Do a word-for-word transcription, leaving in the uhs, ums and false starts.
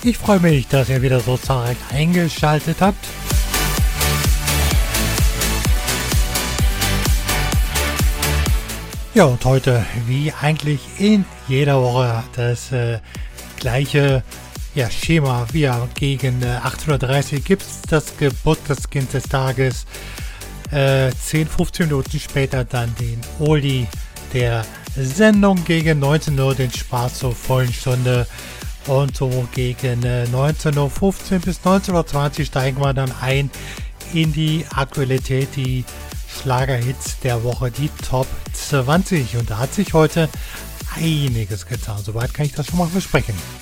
Ich freue mich, dass ihr wieder so zahlreich eingeschaltet habt. Ja, und heute, wie eigentlich in jeder Woche, das äh, gleiche ja, Schema. Wir gegen äh, achtzehn Uhr dreißig gibt es das Geburtstagskind des Tages. Äh, zehn, fünfzehn Minuten später dann den Oldie der Sendung, gegen neunzehn Uhr den Spaß zur vollen Stunde. Und so gegen äh, neunzehn Uhr fünfzehn bis neunzehn Uhr zwanzig steigen wir dann ein in die Aktualität, die Schlagerhits der Woche, die Top zwanzig. Und da hat sich heute einiges getan. Soweit kann ich das schon mal versprechen.